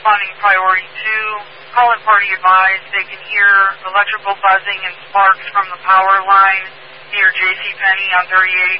responding priority 2. Call-in party advised they can hear electrical buzzing and sparks from the power line near JCPenney on 38